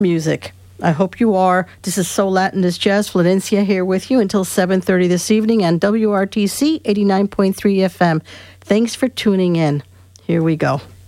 music. I hope you are. This is So Latin as Jazz. Florencia here with you until 7:30 this evening on WRTC 89.3 FM. Thanks for tuning in. Here we go.